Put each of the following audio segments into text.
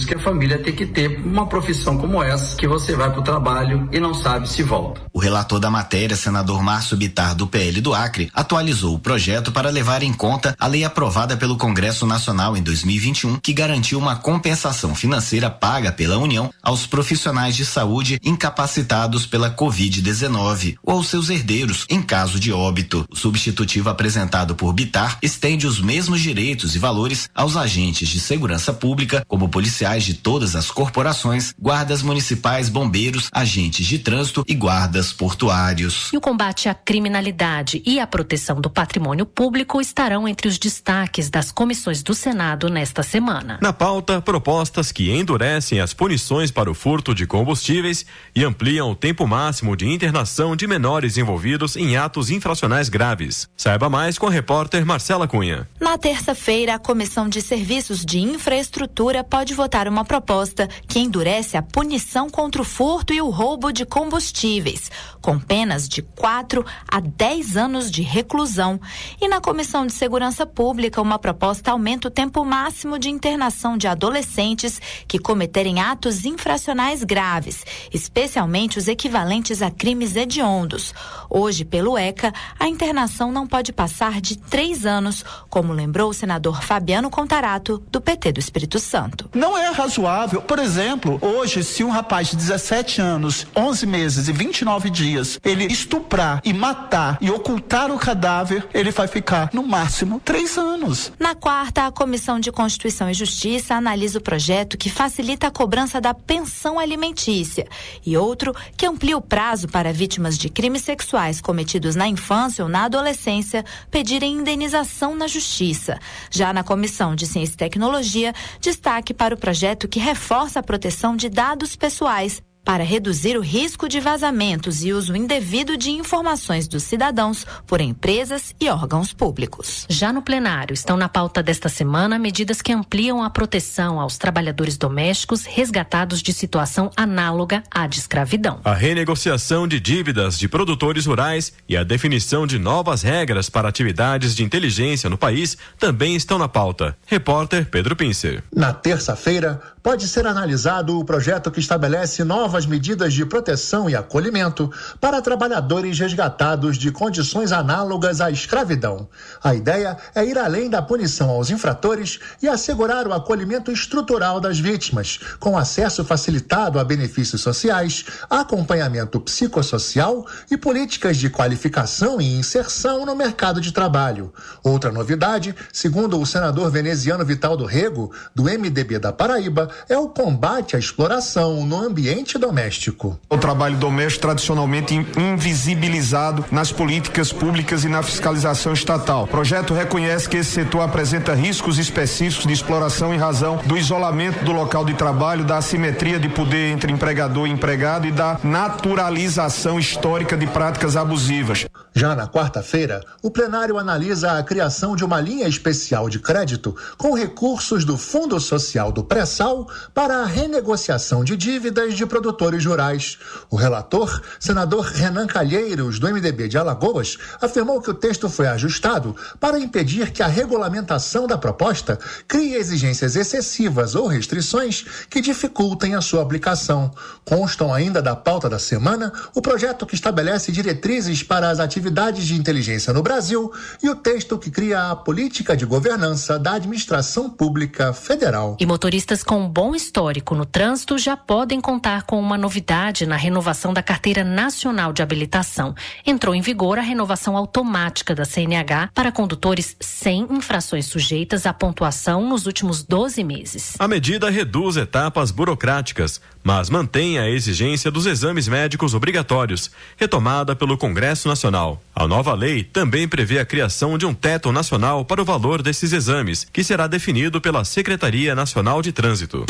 isso que a família tem que ter uma profissão como essa, que você vai para o trabalho e não sabe se volta. O relator da matéria, senador Márcio Bittar, do PL do Acre, atualizou o projeto para levar em conta a lei aprovada pelo Congresso Nacional em 2021, que garantiu uma compensação financeira paga pela União aos profissionais de saúde incapacitados pela Covid-19 ou aos seus herdeiros em caso de óbito. O substitutivo apresentado por Bittar estende os mesmos direitos e valores aos agentes de segurança pública, como policiais de todas as corporações, guardas municipais, bombeiros, agentes de trânsito e guardas portuários. E o combate à criminalidade e a proteção do patrimônio público estarão entre os destaques das comissões do Senado nesta semana. Na pauta, propostas que endurecem as punições para o furto de combustíveis e ampliam o tempo máximo de internação de menores envolvidos em atos infracionais graves. Saiba mais com a repórter Marcela Cunha. Na terça-feira, a Comissão de Serviços de Infraestrutura pode votar uma proposta que endurece a punição contra o furto e o roubo de combustíveis, com penas de 4 a 10 anos de reclusão. E na Comissão de Segurança Pública, uma proposta aumenta o tempo máximo de internação de adolescentes que cometerem atos infracionais graves, especialmente os equivalentes a crimes hediondos. Hoje, pelo ECA, a internação não pode passar de 3 anos, como lembrou o senador Fabiano Contarato, do PT do Espírito Santo. Não é razoável, por exemplo, hoje, se um rapaz de 17 anos, 11 meses e 29 dias, ele estuprar e matar e ocultar o cadáver, ele vai ficar, no máximo, 3 anos. Na quarta, a Comissão de Constituição e Justiça analisa o projeto que facilita a cobrança da pensão alimentícia e outro que amplia o prazo para vítimas de crimes sexuais cometidos na infância ou na adolescência pedirem indenização na Justiça. Já na Comissão de Ciência e Tecnologia, destaque para o projeto que reforça a proteção de dados pessoais para reduzir o risco de vazamentos e uso indevido de informações dos cidadãos por empresas e órgãos públicos. Já no plenário, estão na pauta desta semana medidas que ampliam a proteção aos trabalhadores domésticos resgatados de situação análoga à de escravidão. A renegociação de dívidas de produtores rurais e a definição de novas regras para atividades de inteligência no país também estão na pauta. Repórter Pedro Pincer. Na terça-feira, pode ser analisado o projeto que estabelece novas medidas de proteção e acolhimento para trabalhadores resgatados de condições análogas à escravidão. A ideia é ir além da punição aos infratores e assegurar o acolhimento estrutural das vítimas, com acesso facilitado a benefícios sociais, acompanhamento psicossocial e políticas de qualificação e inserção no mercado de trabalho. Outra novidade, segundo o senador veneziano Vital do Rego, do MDB da Paraíba, é o combate à exploração no ambiente doméstico. O trabalho doméstico tradicionalmente invisibilizado nas políticas públicas e na fiscalização estatal. O projeto reconhece que esse setor apresenta riscos específicos de exploração em razão do isolamento do local de trabalho, da assimetria de poder entre empregador e empregado e da naturalização histórica de práticas abusivas. Já na quarta-feira, o plenário analisa a criação de uma linha especial de crédito com recursos do Fundo Social do Pré-Sal para a renegociação de dívidas de produtores rurais. O relator, senador Renan Calheiros, do MDB de Alagoas, afirmou que o texto foi ajustado para impedir que a regulamentação da proposta crie exigências excessivas ou restrições que dificultem a sua aplicação. Constam ainda da pauta da semana o projeto que estabelece diretrizes para as atividades de inteligência no Brasil e o texto que cria a política de governança da administração pública federal. E motoristas com um bom histórico no trânsito já podem contar com uma novidade na renovação da Carteira Nacional de Habilitação. Entrou em vigor a renovação automática da CNH para condutores sem infrações sujeitas à pontuação nos últimos 12 meses. A medida reduz etapas burocráticas, mas mantém a exigência dos exames médicos obrigatórios, retomada pelo Congresso Nacional. A nova lei também prevê a criação de um teto nacional para o valor desses exames, que será definido pela Secretaria Nacional de Trânsito.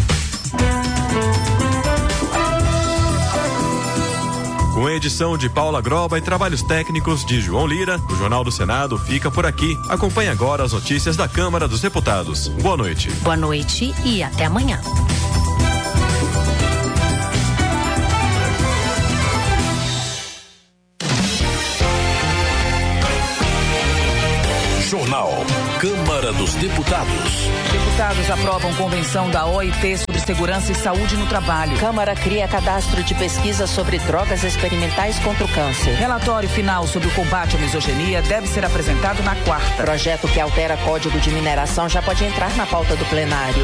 Com a edição de Paula Groba e trabalhos técnicos de João Lira, o Jornal do Senado fica por aqui. Acompanhe agora as notícias da Câmara dos Deputados. Boa noite. Boa noite e até amanhã. Jornal. Câmara dos Deputados. Deputados aprovam convenção da OIT sobre segurança e saúde no trabalho. Câmara cria cadastro de pesquisa sobre drogas experimentais contra o câncer. Relatório final sobre o combate à misoginia deve ser apresentado na quarta. Projeto que altera Código de Mineração já pode entrar na pauta do plenário.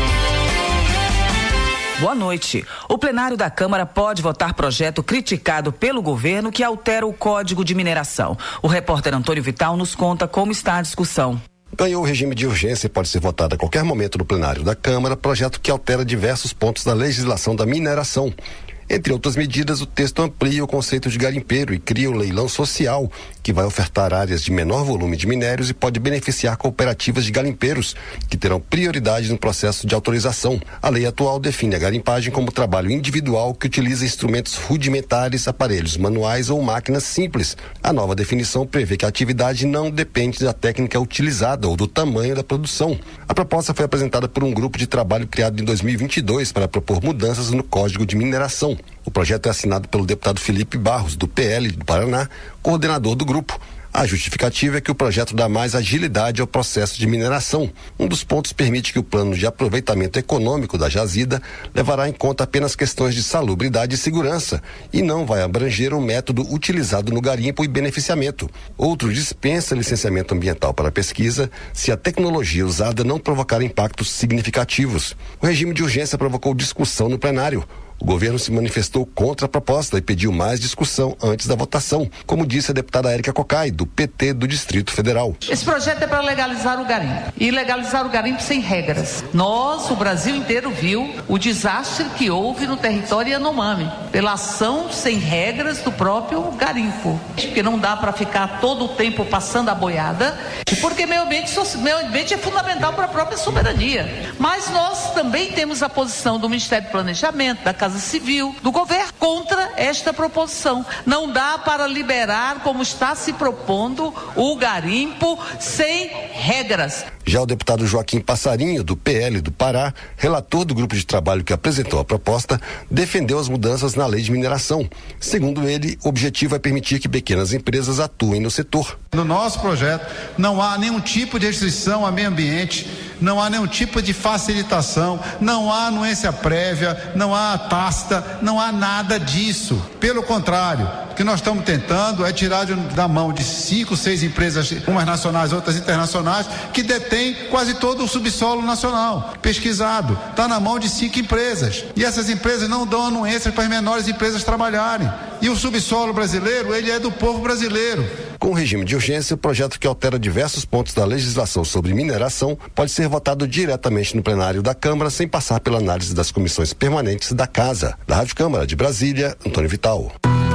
Boa noite. O plenário da Câmara pode votar projeto criticado pelo governo que altera o Código de Mineração. O repórter Antônio Vital nos conta como está a discussão. Ganhou o regime de urgência e pode ser votado a qualquer momento no plenário da Câmara, projeto que altera diversos pontos da legislação da mineração. Entre outras medidas, o texto amplia o conceito de garimpeiro e cria o leilão social, que vai ofertar áreas de menor volume de minérios e pode beneficiar cooperativas de garimpeiros, que terão prioridade no processo de autorização. A lei atual define a garimpagem como trabalho individual que utiliza instrumentos rudimentares, aparelhos manuais ou máquinas simples. A nova definição prevê que a atividade não depende da técnica utilizada ou do tamanho da produção. A proposta foi apresentada por um grupo de trabalho criado em 2022 para propor mudanças no Código de Mineração. O projeto é assinado pelo deputado Felipe Barros, do PL do Paraná, coordenador do grupo. A justificativa é que o projeto dá mais agilidade ao processo de mineração. Um dos pontos permite que o plano de aproveitamento econômico da jazida levará em conta apenas questões de salubridade e segurança e não vai abranger o método utilizado no garimpo e beneficiamento. Outro dispensa licenciamento ambiental para pesquisa se a tecnologia usada não provocar impactos significativos. O regime de urgência provocou discussão no plenário. O governo se manifestou contra a proposta e pediu mais discussão antes da votação, como disse a deputada Érica Cocai, do PT do Distrito Federal. Esse projeto é para legalizar o garimpo. E legalizar o garimpo sem regras. O Brasil inteiro viu o desastre que houve no território Yanomami, pela ação sem regras do próprio garimpo. Porque não dá para ficar todo o tempo passando a boiada, porque meio ambiente é fundamental para a própria soberania. Mas nós também temos a posição do Ministério do Planejamento, da Casa Civil, do governo, contra esta proposição. Não dá para liberar, como está se propondo, o garimpo sem regras. Já o deputado Joaquim Passarinho, do PL do Pará, relator do grupo de trabalho que apresentou a proposta, defendeu as mudanças na lei de mineração. Segundo ele, o objetivo é permitir que pequenas empresas atuem no setor. No nosso projeto, não há nenhum tipo de restrição ao meio ambiente, não há nenhum tipo de facilitação, não há anuência prévia, não há tasta, não há nada disso. Pelo contrário, o que nós estamos tentando é tirar da mão de 5, 6 empresas, umas nacionais, outras internacionais, que detêm quase todo o subsolo nacional, pesquisado. Está na mão de 5 empresas. E essas empresas não dão anuência para as menores empresas trabalharem. E o subsolo brasileiro, ele é do povo brasileiro. Com o regime de urgência, o projeto que altera diversos pontos da legislação sobre mineração pode ser votado diretamente no plenário da Câmara sem passar pela análise das comissões permanentes da Casa. Da Rádio Câmara de Brasília, Antônio Vital.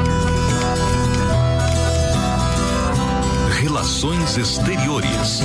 Relações Exteriores.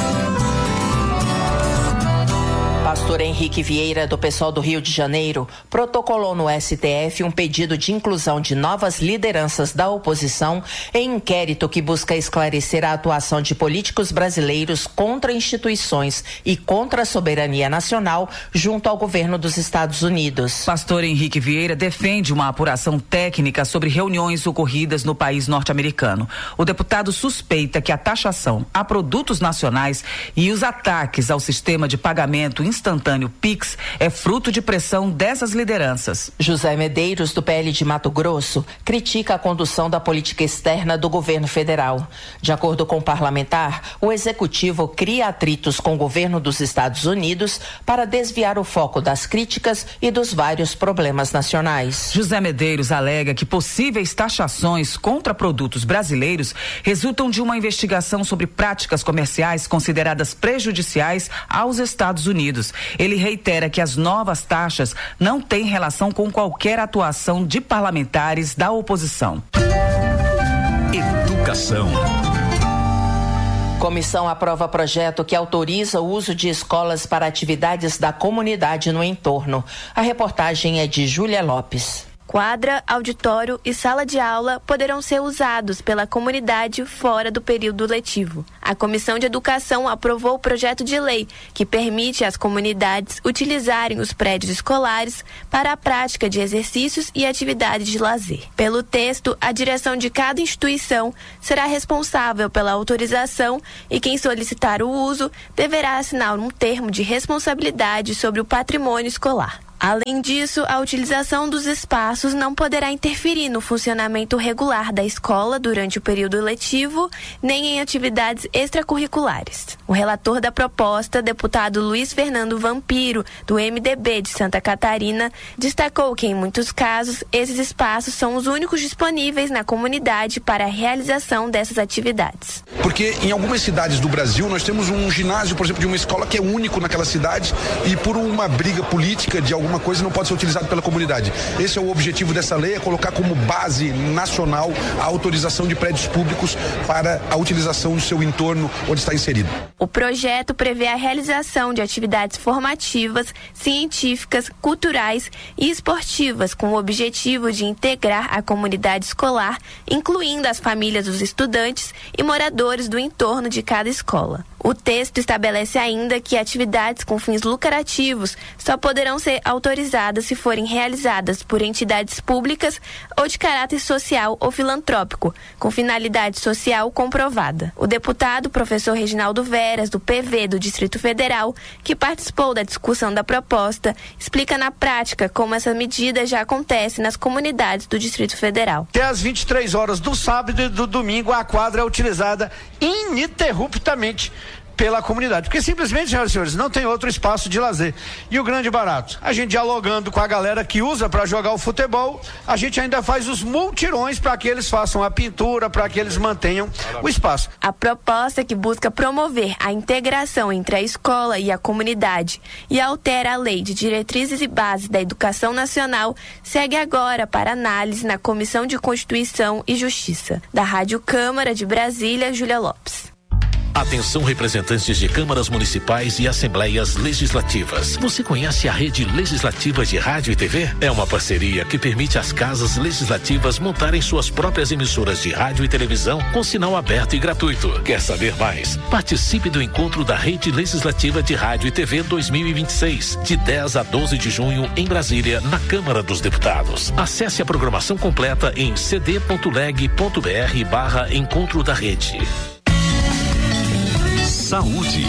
Pastor Henrique Vieira, do PSOL do Rio de Janeiro, protocolou no STF um pedido de inclusão de novas lideranças da oposição em inquérito que busca esclarecer a atuação de políticos brasileiros contra instituições e contra a soberania nacional junto ao governo dos Estados Unidos. Pastor Henrique Vieira defende uma apuração técnica sobre reuniões ocorridas no país norte-americano. O deputado suspeita que a taxação a produtos nacionais e os ataques ao sistema de pagamento instantâneo PIX é fruto de pressão dessas lideranças. José Medeiros, do PL de Mato Grosso, critica a condução da política externa do governo federal. De acordo com o parlamentar, o executivo cria atritos com o governo dos Estados Unidos para desviar o foco das críticas e dos vários problemas nacionais. José Medeiros alega que possíveis taxações contra produtos brasileiros resultam de uma investigação sobre práticas comerciais consideradas prejudiciais aos Estados Unidos. Ele reitera que as novas taxas não têm relação com qualquer atuação de parlamentares da oposição. Educação. Comissão aprova projeto que autoriza o uso de escolas para atividades da comunidade no entorno. A reportagem é de Júlia Lopes. Quadra, auditório e sala de aula poderão ser usados pela comunidade fora do período letivo. A Comissão de Educação aprovou o projeto de lei que permite às comunidades utilizarem os prédios escolares para a prática de exercícios e atividades de lazer. Pelo texto, a direção de cada instituição será responsável pela autorização e quem solicitar o uso deverá assinar um termo de responsabilidade sobre o patrimônio escolar. Além disso, a utilização dos espaços não poderá interferir no funcionamento regular da escola durante o período letivo, nem em atividades extracurriculares. O relator da proposta, deputado Luiz Fernando Vampiro, do MDB de Santa Catarina, destacou que, em muitos casos, esses espaços são os únicos disponíveis na comunidade para a realização dessas atividades. Porque em algumas cidades do Brasil, nós temos um ginásio, por exemplo, de uma escola que é único naquela cidade e por uma briga política de alguma coisa não pode ser utilizado pela comunidade. Esse é o objetivo dessa lei, é colocar como base nacional a autorização de prédios públicos para a utilização do seu entorno onde está inserido. O projeto prevê a realização de atividades formativas, científicas, culturais e esportivas com o objetivo de integrar a comunidade escolar, incluindo as famílias dos estudantes e moradores do entorno de cada escola. O texto estabelece ainda que atividades com fins lucrativos só poderão ser autorizadas se forem realizadas por entidades públicas ou de caráter social ou filantrópico, com finalidade social comprovada. O deputado professor Reginaldo Veras, do PV do Distrito Federal, que participou da discussão da proposta, explica na prática como essa medida já acontece nas comunidades do Distrito Federal. Até às 23 horas do sábado e do domingo, a quadra é utilizada ininterruptamente pela comunidade, porque simplesmente, senhoras e senhores, não tem outro espaço de lazer. E o grande barato, a gente dialogando com a galera que usa para jogar o futebol, a gente ainda faz os multirões para que eles façam a pintura, para que eles mantenham o espaço. A proposta que busca promover a integração entre a escola e a comunidade e altera a Lei de Diretrizes e Bases da Educação Nacional segue agora para análise na Comissão de Constituição e Justiça. Da Rádio Câmara de Brasília, Júlia Lopes. Atenção, representantes de câmaras municipais e assembleias legislativas. Você conhece a Rede Legislativa de Rádio e TV? É uma parceria que permite às casas legislativas montarem suas próprias emissoras de rádio e televisão com sinal aberto e gratuito. Quer saber mais? Participe do encontro da Rede Legislativa de Rádio e TV 2026, de 10 a 12 de junho em Brasília, na Câmara dos Deputados. Acesse a programação completa em cd.leg.br/encontro da rede. Saúde.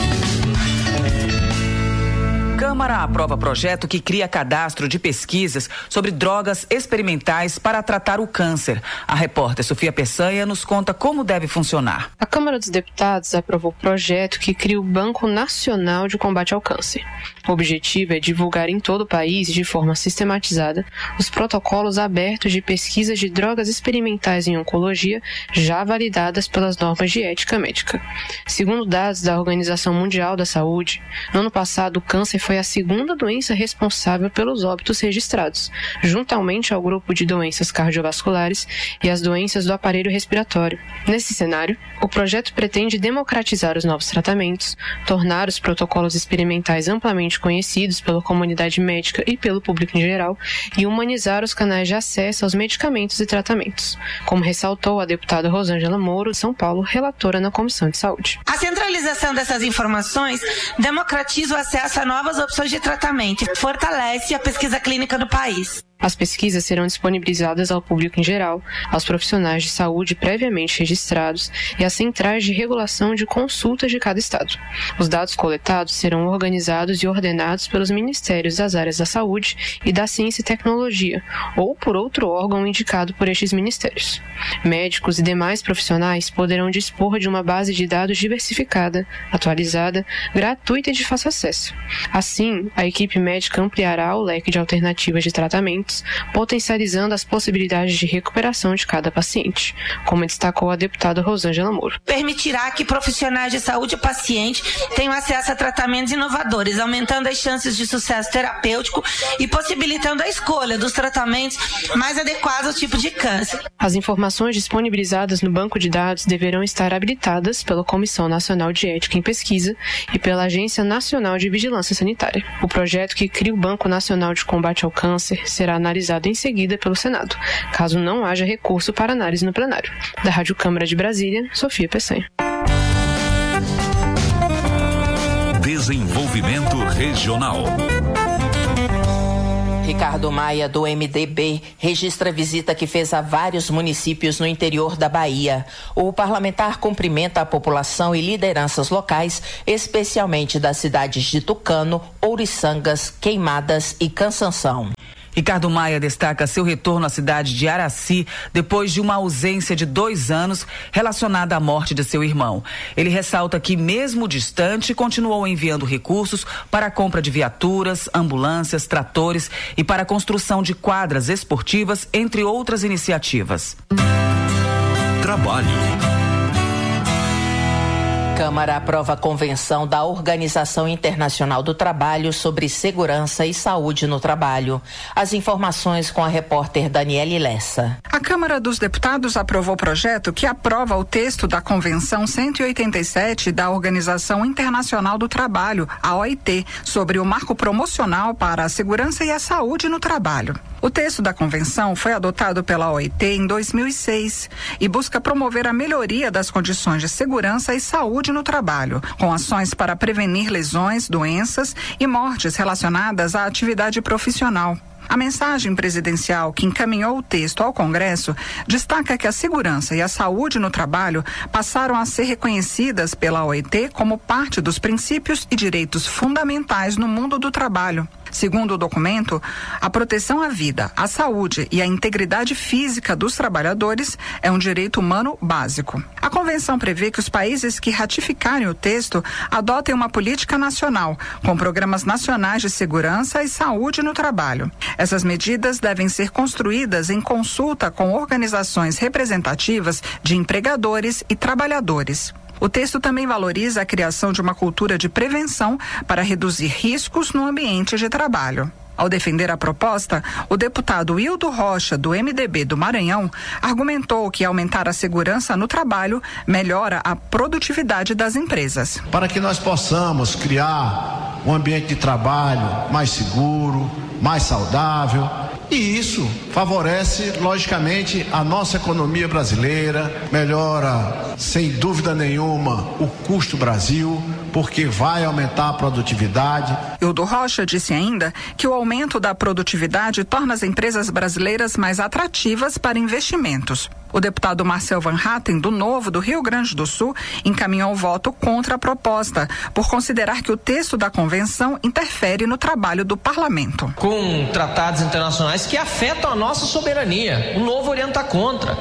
Câmara aprova projeto que cria cadastro de pesquisas sobre drogas experimentais para tratar o câncer. A repórter Sofia Peçanha nos conta como deve funcionar. A Câmara dos Deputados aprovou o projeto que cria o Banco Nacional de Combate ao Câncer. O objetivo é divulgar em todo o país, de forma sistematizada, os protocolos abertos de pesquisa de drogas experimentais em oncologia já validadas pelas normas de ética médica. Segundo dados da Organização Mundial da Saúde, no ano passado o câncer foi a segunda doença responsável pelos óbitos registrados, juntamente ao grupo de doenças cardiovasculares e as doenças do aparelho respiratório. Nesse cenário, o projeto pretende democratizar os novos tratamentos, tornar os protocolos experimentais amplamente conhecidos pela comunidade médica e pelo público em geral e humanizar os canais de acesso aos medicamentos e tratamentos, como ressaltou a deputada Rosângela Moro, de São Paulo, relatora na Comissão de Saúde. A centralização dessas informações democratiza o acesso a novas opções de tratamento e fortalece a pesquisa clínica no país. As pesquisas serão disponibilizadas ao público em geral, aos profissionais de saúde previamente registrados e às centrais de regulação de consultas de cada estado. Os dados coletados serão organizados e ordenados pelos ministérios das áreas da saúde e da ciência e tecnologia, ou por outro órgão indicado por estes ministérios. Médicos e demais profissionais poderão dispor de uma base de dados diversificada, atualizada, gratuita e de fácil acesso. Assim, a equipe médica ampliará o leque de alternativas de tratamento, potencializando as possibilidades de recuperação de cada paciente, como destacou a deputada Rosângela Moro. Permitirá que profissionais de saúde e paciente tenham acesso a tratamentos inovadores, aumentando as chances de sucesso terapêutico e possibilitando a escolha dos tratamentos mais adequados ao tipo de câncer. As informações disponibilizadas no banco de dados deverão estar habilitadas pela Comissão Nacional de Ética em Pesquisa e pela Agência Nacional de Vigilância Sanitária. O projeto que cria o Banco Nacional de Combate ao Câncer será será analisado em seguida pelo Senado, caso não haja recurso para análise no plenário. Da Rádio Câmara de Brasília, Sofia Peçanha. Desenvolvimento Regional. Ricardo Maia, do MDB, registra a visita que fez a vários municípios no interior da Bahia. O parlamentar cumprimenta a população e lideranças locais, especialmente das cidades de Tucano, Ouriçangas, Queimadas e Cansanção. Ricardo Maia destaca seu retorno à cidade de Araci depois de uma ausência de 2 anos relacionada à morte de seu irmão. Ele ressalta que, mesmo distante, continuou enviando recursos para a compra de viaturas, ambulâncias, tratores e para a construção de quadras esportivas, entre outras iniciativas. Trabalho. Câmara aprova a Convenção da Organização Internacional do Trabalho sobre Segurança e Saúde no Trabalho. As informações com a repórter Daniele Lessa. A Câmara dos Deputados aprovou o projeto que aprova o texto da Convenção 187 da Organização Internacional do Trabalho, a OIT, sobre o marco promocional para a segurança e a saúde no trabalho. O texto da convenção foi adotado pela OIT em 2006 e busca promover a melhoria das condições de segurança e saúde no trabalho, com ações para prevenir lesões, doenças e mortes relacionadas à atividade profissional. A mensagem presidencial que encaminhou o texto ao Congresso destaca que a segurança e a saúde no trabalho passaram a ser reconhecidas pela OIT como parte dos princípios e direitos fundamentais no mundo do trabalho. Segundo o documento, a proteção à vida, à saúde e à integridade física dos trabalhadores é um direito humano básico. A convenção prevê que os países que ratificarem o texto adotem uma política nacional, com programas nacionais de segurança e saúde no trabalho. Essas medidas devem ser construídas em consulta com organizações representativas de empregadores e trabalhadores. O texto também valoriza a criação de uma cultura de prevenção para reduzir riscos no ambiente de trabalho. Ao defender a proposta, o deputado Hildo Rocha, do MDB do Maranhão, argumentou que aumentar a segurança no trabalho melhora a produtividade das empresas. Para que nós possamos criar um ambiente de trabalho mais seguro, mais saudável, e isso favorece, logicamente, a nossa economia brasileira, melhora, sem dúvida nenhuma, o custo Brasil, porque vai aumentar a produtividade. Hildo Rocha disse ainda que o aumento da produtividade torna as empresas brasileiras mais atrativas para investimentos. O deputado Marcel Van Hatten, do Novo, do Rio Grande do Sul, encaminhou o voto contra a proposta, por considerar que o texto da convenção interfere no trabalho do parlamento. Com tratados internacionais que afetam a nossa soberania, o Novo orienta contra.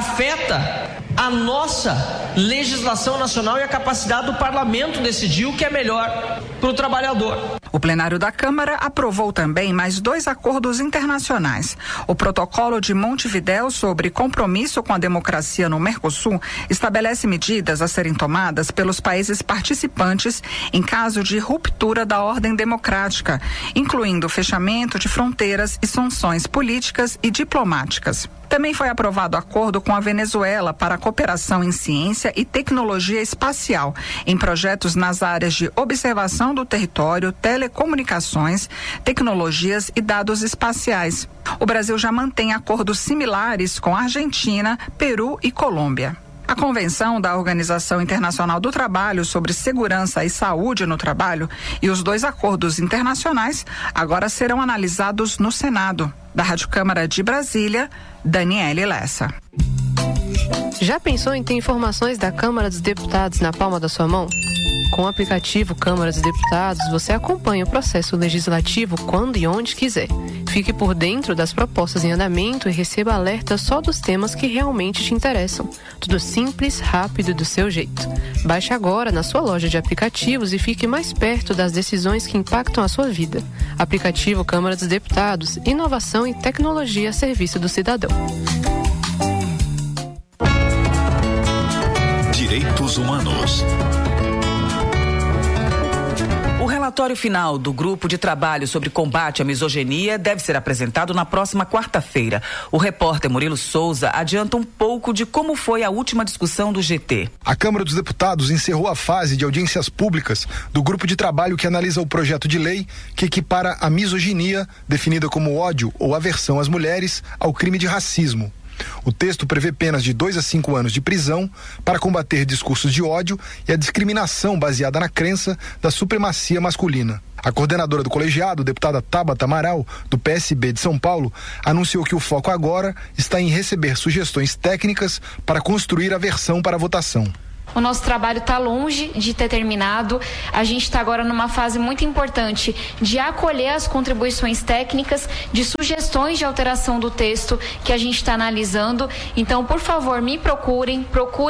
Afeta a nossa legislação nacional e a capacidade do parlamento decidir o que é melhor para o trabalhador. O plenário da Câmara aprovou também mais 2 acordos internacionais. O protocolo de Montevidéu sobre compromisso com a democracia no Mercosul estabelece medidas a serem tomadas pelos países participantes em caso de ruptura da ordem democrática, incluindo o fechamento de fronteiras e sanções políticas e diplomáticas. Também foi aprovado acordo com a Venezuela para a cooperação em ciência e tecnologia espacial, em projetos nas áreas de observação do território, telecomunicações, tecnologias e dados espaciais. O Brasil já mantém acordos similares com Argentina, Peru e Colômbia. A Convenção da Organização Internacional do Trabalho sobre Segurança e Saúde no Trabalho e os 2 acordos internacionais agora serão analisados no Senado. Da Rádio Câmara de Brasília, Daniele Lessa. Já pensou em ter informações da Câmara dos Deputados na palma da sua mão? Com o aplicativo Câmara dos Deputados, você acompanha o processo legislativo quando e onde quiser. Fique por dentro das propostas em andamento e receba alertas só dos temas que realmente te interessam. Tudo simples, rápido e do seu jeito. Baixe agora na sua loja de aplicativos e fique mais perto das decisões que impactam a sua vida. Aplicativo Câmara dos Deputados, inovação e tecnologia a serviço do cidadão. Direitos Humanos. O relatório final do Grupo de Trabalho sobre Combate à Misoginia deve ser apresentado na próxima quarta-feira. O repórter Murilo Souza adianta um pouco de como foi a última discussão do GT. A Câmara dos Deputados encerrou a fase de audiências públicas do grupo de trabalho que analisa o projeto de lei que equipara a misoginia, definida como ódio ou aversão às mulheres, ao crime de racismo. O texto prevê penas de 2 a 5 anos de prisão para combater discursos de ódio e a discriminação baseada na crença da supremacia masculina. A coordenadora do colegiado, deputada Tabata Amaral, do PSB de São Paulo, anunciou que o foco agora está em receber sugestões técnicas para construir a versão para a votação. O nosso trabalho está longe de ter terminado. A gente está agora numa fase muito importante de acolher as contribuições técnicas, de sugestões de alteração do texto que a gente está analisando. Então, por favor, me procurem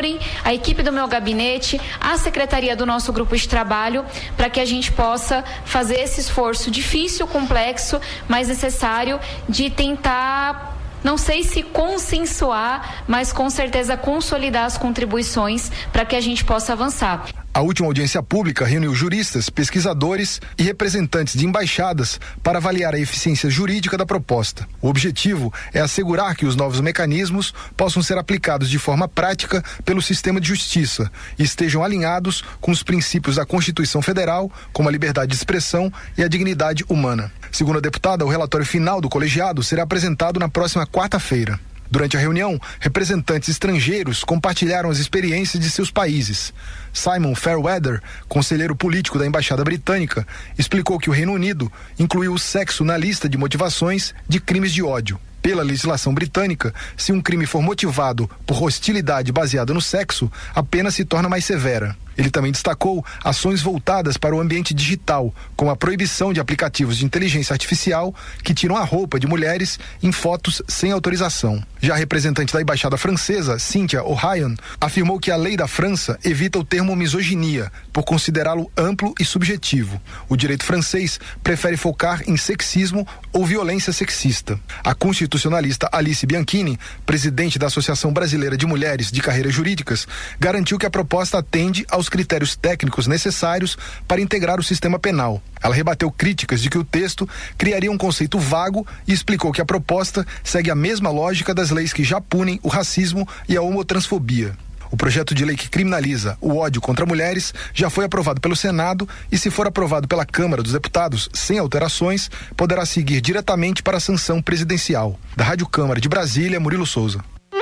a equipe do meu gabinete, a secretaria do nosso grupo de trabalho, para que a gente possa fazer esse esforço difícil, complexo, mas necessário de tentar... Não sei se consensuar, mas com certeza consolidar as contribuições para que a gente possa avançar. A última audiência pública reuniu juristas, pesquisadores e representantes de embaixadas para avaliar a eficiência jurídica da proposta. O objetivo é assegurar que os novos mecanismos possam ser aplicados de forma prática pelo sistema de justiça e estejam alinhados com os princípios da Constituição Federal, como a liberdade de expressão e a dignidade humana. Segundo a deputada, o relatório final do colegiado será apresentado na próxima quarta-feira. Durante a reunião, representantes estrangeiros compartilharam as experiências de seus países. Simon Fairweather, conselheiro político da Embaixada Britânica, explicou que o Reino Unido incluiu o sexo na lista de motivações de crimes de ódio. Pela legislação britânica, se um crime for motivado por hostilidade baseada no sexo, a pena se torna mais severa. Ele também destacou ações voltadas para o ambiente digital, como a proibição de aplicativos de inteligência artificial que tiram a roupa de mulheres em fotos sem autorização. Já a representante da Embaixada Francesa, Cynthia O'Ryan, afirmou que a lei da França evita o termo misoginia, por considerá-lo amplo e subjetivo. O direito francês prefere focar em sexismo ou violência sexista. A constitucionalista Alice Bianchini, presidente da Associação Brasileira de Mulheres de Carreiras Jurídicas, garantiu que a proposta atende aos critérios técnicos necessários para integrar o sistema penal. Ela rebateu críticas de que o texto criaria um conceito vago e explicou que a proposta segue a mesma lógica das leis que já punem o racismo e a homotransfobia. O projeto de lei que criminaliza o ódio contra mulheres já foi aprovado pelo Senado e, se for aprovado pela Câmara dos Deputados sem alterações, poderá seguir diretamente para a sanção presidencial. Da Rádio Câmara de Brasília, Murilo Souza.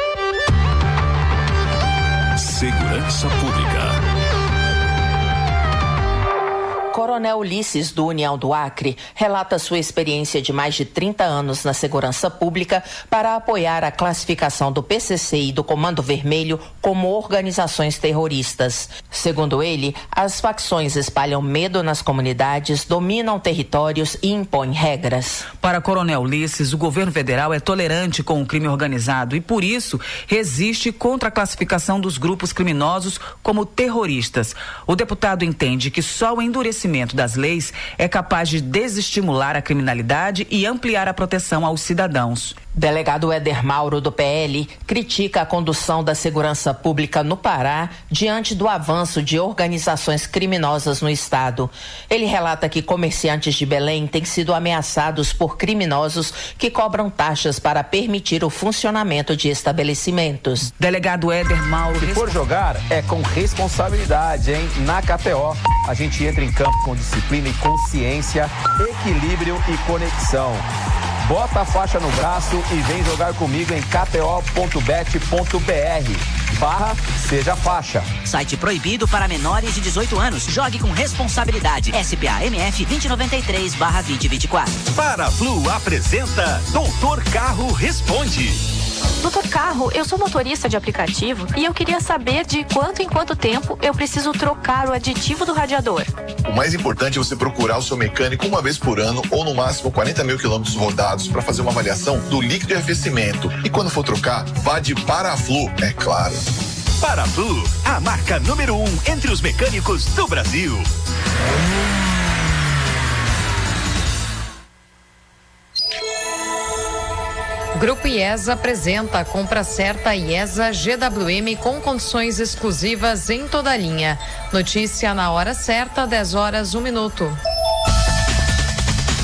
Segurança Pública. Coronel Ulisses, do União do Acre, relata sua experiência de mais de 30 anos na segurança pública para apoiar a classificação do PCC e do Comando Vermelho como organizações terroristas. Segundo ele, as facções espalham medo nas comunidades, dominam territórios e impõem regras. Para Coronel Ulisses, o governo federal é tolerante com o crime organizado e, por isso, resiste contra a classificação dos grupos criminosos como terroristas. O deputado entende que só o endurecimento das leis é capaz de desestimular a criminalidade e ampliar a proteção aos cidadãos. Delegado Éder Mauro, do PL, critica a condução da segurança pública no Pará diante do avanço de organizações criminosas no estado. Ele relata que comerciantes de Belém têm sido ameaçados por criminosos que cobram taxas para permitir o funcionamento de estabelecimentos. Delegado Éder Mauro. Se for jogar, é com responsabilidade, hein? Na KTO, a gente entra em campo com disciplina e consciência, equilíbrio e conexão. Bota a faixa no braço e vem jogar comigo em kto.bet.br/seja faixa. Site proibido para menores de 18 anos. Jogue com responsabilidade. SPA MF 2093/2024. Paraflu apresenta Doutor Carro Responde. Doutor Carro, eu sou motorista de aplicativo e eu queria saber de quanto em quanto tempo eu preciso trocar o aditivo do radiador. O mais importante é você procurar o seu mecânico uma vez por ano ou no máximo 40 mil quilômetros rodados para fazer uma avaliação do líquido de arrefecimento. E quando for trocar, vá de Paraflu, é claro. Paraflu, a marca número 1 entre os mecânicos do Brasil. Grupo IESA apresenta a compra certa IESA GWM com condições exclusivas em toda a linha. Notícia na hora certa, 10 horas, 1 minuto.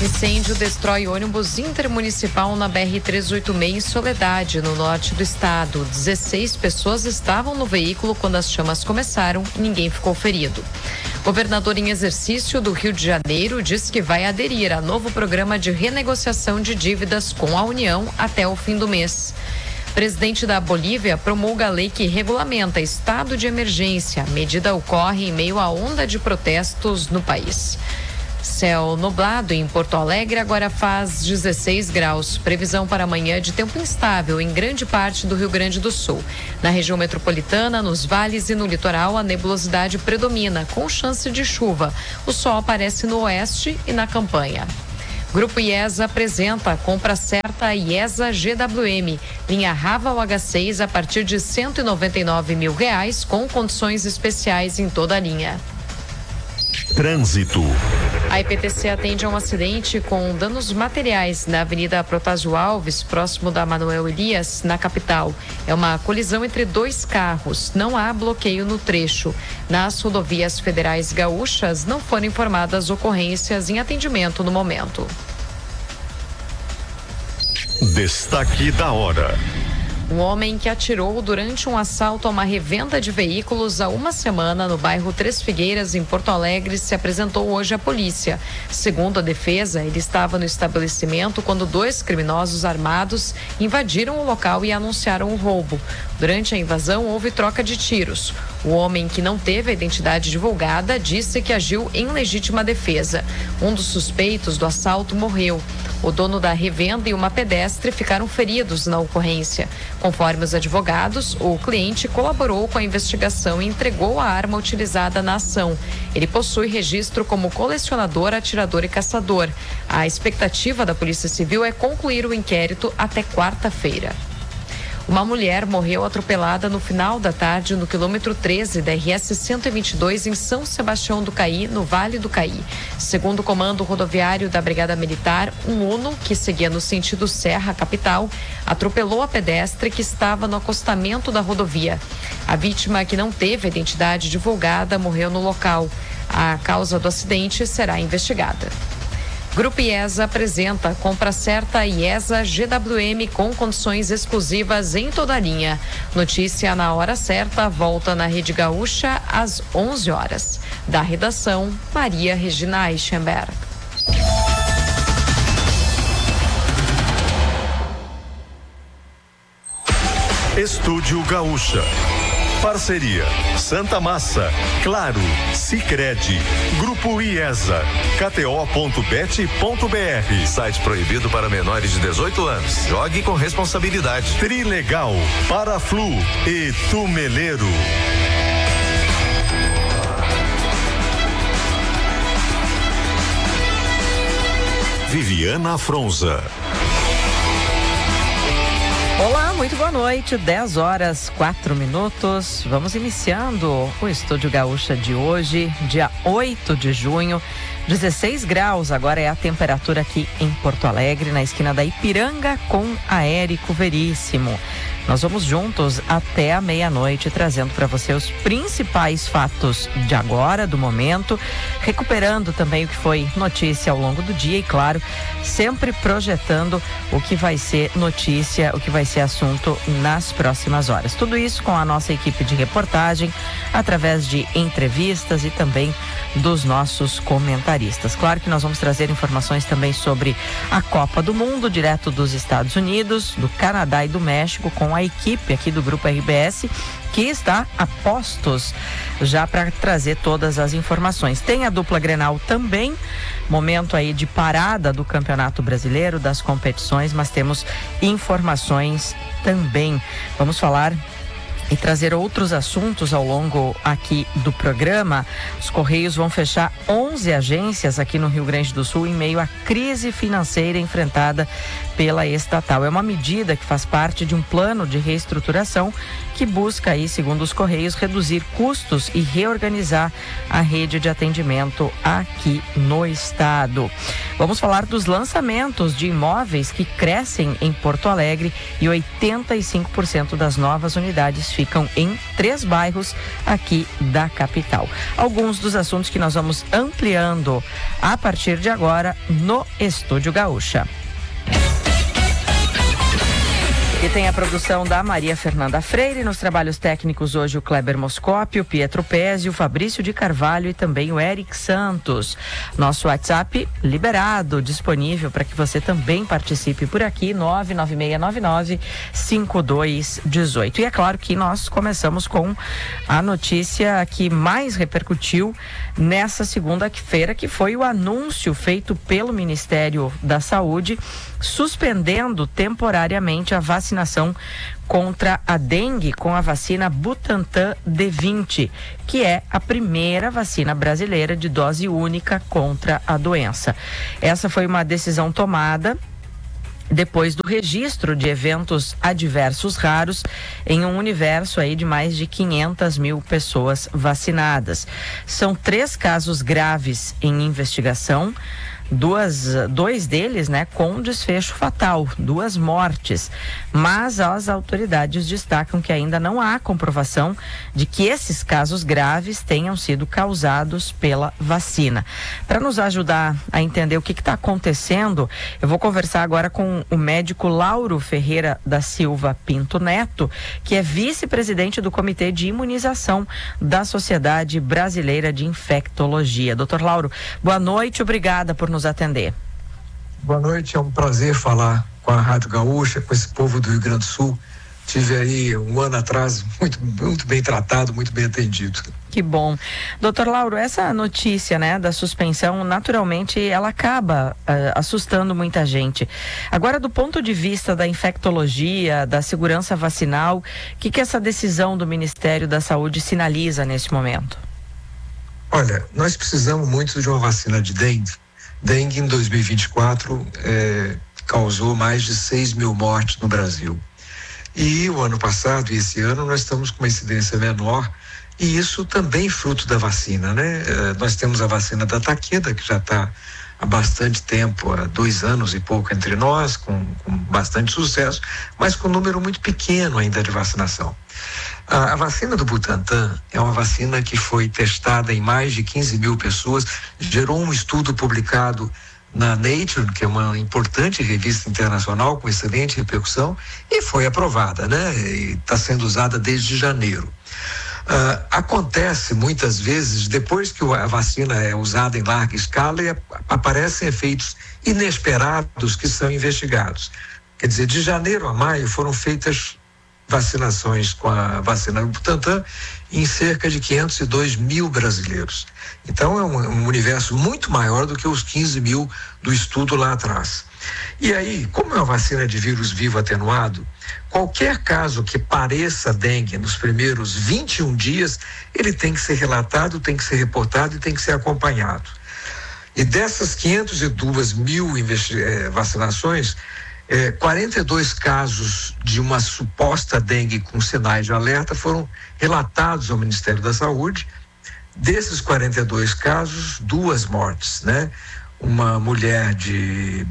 Incêndio destrói ônibus intermunicipal na BR-386 em Soledade, no norte do estado. 16 pessoas estavam no veículo quando as chamas começaram e ninguém ficou ferido. Governador em exercício do Rio de Janeiro diz que vai aderir a novo programa de renegociação de dívidas com a União até o fim do mês. Presidente da Bolívia promulga a lei que regulamenta estado de emergência. A medida ocorre em meio à onda de protestos no país. Céu nublado em Porto Alegre, agora faz 16 graus. Previsão para amanhã de tempo instável em grande parte do Rio Grande do Sul. Na região metropolitana, nos vales e no litoral, a nebulosidade predomina, com chance de chuva. O sol aparece no oeste e na campanha. Grupo IESA apresenta a compra certa IESA GWM, linha Raval H6 a partir de R$ 199 mil, com condições especiais em toda a linha. Trânsito. A IPTC atende a um acidente com danos materiais na Avenida Protásio Alves, próximo da Manuel Elias, na capital. É uma colisão entre dois carros. Não há bloqueio no trecho. Nas rodovias federais gaúchas, não foram informadas ocorrências em atendimento no momento. Destaque da hora. Um homem que atirou durante um assalto a uma revenda de veículos há uma semana no bairro Três Figueiras, em Porto Alegre, se apresentou hoje à polícia. Segundo a defesa, ele estava no estabelecimento quando dois criminosos armados invadiram o local e anunciaram o roubo. Durante a invasão, houve troca de tiros. O homem, que não teve a identidade divulgada, disse que agiu em legítima defesa. Um dos suspeitos do assalto morreu. O dono da revenda e uma pedestre ficaram feridos na ocorrência. Conforme os advogados, o cliente colaborou com a investigação e entregou a arma utilizada na ação. Ele possui registro como colecionador, atirador e caçador. A expectativa da Polícia Civil é concluir o inquérito até quarta-feira. Uma mulher morreu atropelada no final da tarde no quilômetro 13 da RS 122 em São Sebastião do Caí, no Vale do Caí. Segundo o comando rodoviário da Brigada Militar, um Uno, que seguia no sentido Serra Capital, atropelou a pedestre que estava no acostamento da rodovia. A vítima, que não teve a identidade divulgada, morreu no local. A causa do acidente será investigada. Grupo IESA apresenta compra certa IESA GWM com condições exclusivas em toda a linha. Notícia na hora certa, volta na Rede Gaúcha às 11 horas. Da redação, Maria Regina Eichenberg. Estúdio Gaúcha. Parceria Santa Massa, Claro, Sicredi, Grupo IESA, KTO.bet.br. Site proibido para menores de 18 anos. Jogue com responsabilidade. Trilegal, Paraflu e Tumeleiro. Viviana Fronza. Olá, muito boa noite, 10 horas 4 minutos. Vamos iniciando o Estúdio Gaúcha de hoje, dia 8 de junho. 16 graus agora é a temperatura aqui em Porto Alegre, na esquina da Ipiranga com a Érico Veríssimo. Nós vamos juntos até a meia-noite, trazendo para você os principais fatos de agora, do momento, recuperando também o que foi notícia ao longo do dia e, claro, sempre projetando o que vai ser notícia, o que vai ser assunto nas próximas horas. Tudo isso com a nossa equipe de reportagem, através de entrevistas e também dos nossos comentaristas. Claro que nós vamos trazer informações também sobre a Copa do Mundo, direto dos Estados Unidos, do Canadá e do México, com a equipe aqui do Grupo RBS, que está a postos já para trazer todas as informações. Tem a dupla Grenal também, momento aí de parada do Campeonato Brasileiro, das competições, mas temos informações também. Vamos falar e trazer outros assuntos ao longo aqui do programa. Os Correios vão fechar 11 agências aqui no Rio Grande do Sul em meio à crise financeira enfrentada pela estatal. É uma medida que faz parte de um plano de reestruturação que busca aí, segundo os Correios, reduzir custos e reorganizar a rede de atendimento aqui no estado. Vamos falar dos lançamentos de imóveis que crescem em Porto Alegre e 85% das novas unidades ficam em 3 bairros aqui da capital. Alguns dos assuntos que nós vamos ampliando a partir de agora no Estúdio Gaúcha. E tem a produção da Maria Fernanda Freire, nos trabalhos técnicos hoje o Kleber Moscopi, o Pietro Pezzi, o Fabrício de Carvalho e também o Eric Santos. Nosso WhatsApp liberado, disponível para que você também participe por aqui, 99699-5218. E é claro que nós começamos com a notícia que mais repercutiu nessa segunda-feira, que foi o anúncio feito pelo Ministério da Saúde, suspendendo temporariamente a vacinação contra a dengue com a vacina Butantan D20, que é a primeira vacina brasileira de dose única contra a doença. Essa foi uma decisão tomada depois do registro de eventos adversos raros em um universo aí de mais de 500 mil pessoas vacinadas. São 3 casos graves em investigação, dois deles, com desfecho fatal, 2 mortes, mas as autoridades destacam que ainda não há comprovação de que esses casos graves tenham sido causados pela vacina. Para nos ajudar a entender o que está acontecendo, eu vou conversar agora com o médico Lauro Ferreira da Silva Pinto Neto, que é vice-presidente do Comitê de Imunização da Sociedade Brasileira de Infectologia. Doutor Lauro, boa noite, obrigada por nos atender. Boa noite, é um prazer falar com a Rádio Gaúcha, com esse povo do Rio Grande do Sul. Tive aí um ano atrás muito bem tratado, muito bem atendido. Que bom. Doutor Lauro, essa notícia, da suspensão, naturalmente, ela acaba assustando muita gente. Agora, do ponto de vista da infectologia, da segurança vacinal, o que essa decisão do Ministério da Saúde sinaliza nesse momento? Olha, nós precisamos muito de uma vacina de dengue. Dengue em 2024 causou mais de 6 mil mortes no Brasil. E o ano passado e esse ano nós estamos com uma incidência menor, e isso também fruto da vacina, nós temos a vacina da Takeda, que já está há bastante tempo, há 2 anos e pouco entre nós, com bastante sucesso, mas com um número muito pequeno ainda de vacinação. A vacina do Butantan é uma vacina que foi testada em mais de 15 mil pessoas, gerou um estudo publicado na Nature, que é uma importante revista internacional com excelente repercussão, e foi aprovada, e está sendo usada desde janeiro. Acontece muitas vezes, depois que a vacina é usada em larga escala, aparecem efeitos inesperados que são investigados. Quer dizer, de janeiro a maio foram feitas vacinações com a vacina do Butantan em cerca de 502 mil brasileiros. Então é um universo muito maior do que os 15 mil do estudo lá atrás. E aí, como é uma vacina de vírus vivo atenuado, qualquer caso que pareça dengue nos primeiros 21 dias, ele tem que ser relatado, tem que ser reportado e tem que ser acompanhado. E dessas 502 mil vacinações, 42 casos de uma suposta dengue com sinais de alerta foram relatados ao Ministério da Saúde. Desses 42 casos, 2 mortes, Uma mulher de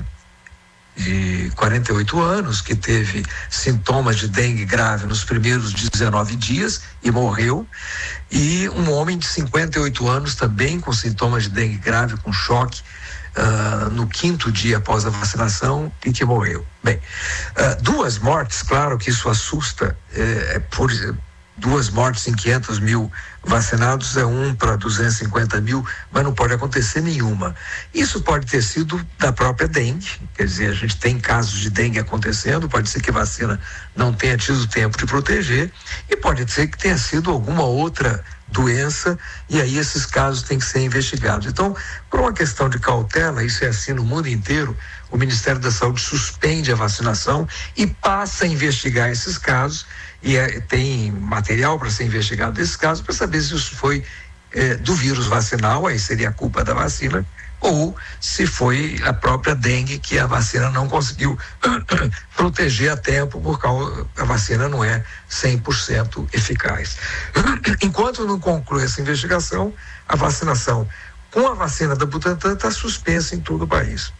48 anos que teve sintomas de dengue grave nos primeiros 19 dias e morreu, e um homem de 58 anos também com sintomas de dengue grave, com choque, no 5º dia após a vacinação, e que morreu. Bem, 2 mortes, claro que isso assusta, por 2 mortes em 500 mil vacinados é 1 para 250 mil, mas não pode acontecer nenhuma. Isso pode ter sido da própria dengue, quer dizer, a gente tem casos de dengue acontecendo, pode ser que a vacina não tenha tido tempo de proteger, e pode ser que tenha sido alguma outra doença, e aí esses casos têm que ser investigados. Então, por uma questão de cautela, isso é assim no mundo inteiro, o Ministério da Saúde suspende a vacinação e passa a investigar esses casos, e tem material para ser investigado desses casos para saber se isso foi do vírus vacinal, aí seria a culpa da vacina, ou se foi a própria dengue que a vacina não conseguiu proteger a tempo, por causa a vacina não é 100% eficaz. Enquanto não conclui essa investigação, a vacinação com a vacina da Butantan está suspensa em todo o país.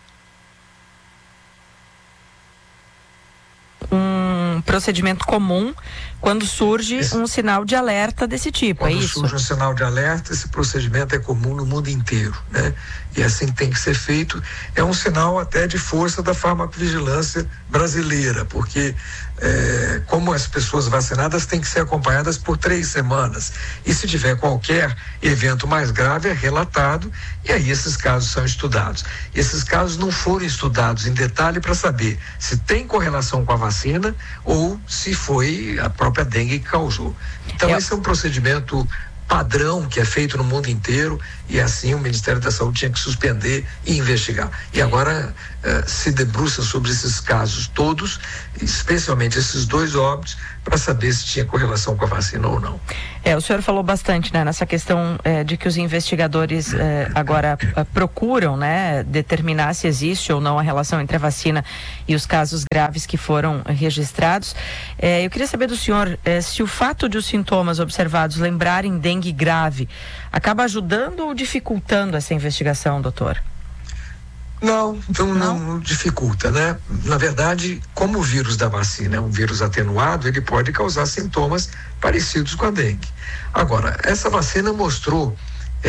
Um procedimento comum quando surge um sinal de alerta desse tipo, é isso? Quando surge um sinal de alerta, esse procedimento é comum no mundo inteiro, né? E assim tem que ser feito. É um sinal até de força da farmacovigilância brasileira, porque como as pessoas vacinadas têm que ser acompanhadas por 3 semanas, e se tiver qualquer evento mais grave é relatado, e aí esses casos são estudados. Esses casos não foram estudados em detalhe para saber se tem correlação com a vacina ou se foi a própria dengue que causou. Então esse é um procedimento padrão que é feito no mundo inteiro, e assim o Ministério da Saúde tinha que suspender e investigar. E agora se debruça sobre esses casos todos, especialmente esses 2 óbitos, para saber se tinha correlação com a vacina ou não. O senhor falou bastante, né, nessa questão de que os investigadores agora procuram, né, determinar se existe ou não a relação entre a vacina e os casos graves que foram registrados. Eu queria saber do senhor se o fato de os sintomas observados lembrarem dengue grave acaba ajudando ou dificultando essa investigação, doutor? Não dificulta, né? Na verdade, como o vírus da vacina é um vírus atenuado, ele pode causar sintomas parecidos com a dengue. Agora, essa vacina mostrou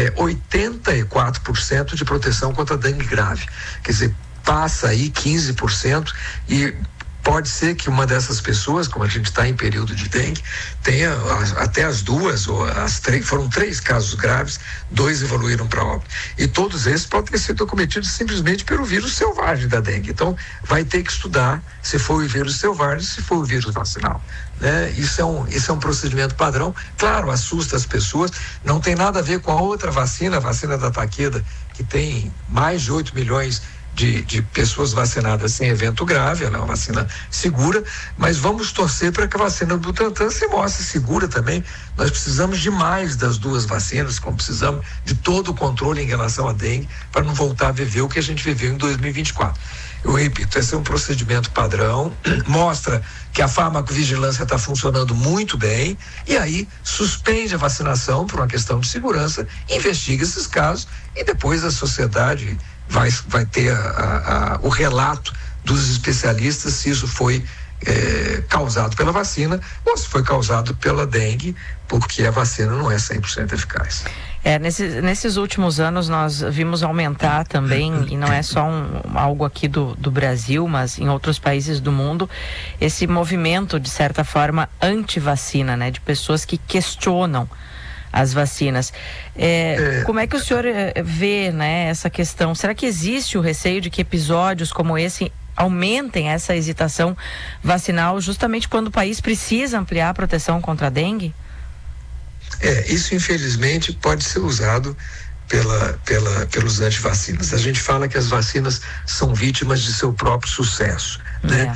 84% de proteção contra a dengue grave. Quer dizer, passa aí 15%, e pode ser que uma dessas pessoas, como a gente está em período de dengue, tenha até as 2 ou as 3, foram 3 casos graves, 2 evoluíram para óbito. E todos esses podem ter sido cometidos simplesmente pelo vírus selvagem da dengue. Então, vai ter que estudar se foi o vírus selvagem, se foi o vírus vacinal. Né? Isso é um procedimento padrão. Claro, assusta as pessoas, não tem nada a ver com a outra vacina, a vacina da Takeda, que tem mais de 8 milhões de pessoas vacinadas sem evento grave. Ela é uma vacina segura, mas vamos torcer para que a vacina do Butantan se mostre segura também. Nós precisamos de mais das 2 vacinas, como precisamos de todo o controle em relação à dengue, para não voltar a viver o que a gente viveu em 2024. Eu repito, esse é um procedimento padrão, mostra que a farmacovigilância está funcionando muito bem, e aí suspende a vacinação por uma questão de segurança, investiga esses casos, e depois a sociedade vai ter o relato dos especialistas se isso foi causado pela vacina ou se foi causado pela dengue, porque a vacina não é 100% eficaz. Nesses últimos anos nós vimos aumentar também, e não é só algo aqui do Brasil, mas em outros países do mundo, esse movimento, de certa forma, anti-vacina, né, de pessoas que questionam as vacinas. Como é que o senhor vê, né, essa questão? Será que existe o receio de que episódios como esse aumentem essa hesitação vacinal justamente quando o país precisa ampliar a proteção contra a dengue? Isso infelizmente pode ser usado pelos antivacinas. A gente fala que as vacinas são vítimas de seu próprio sucesso, né?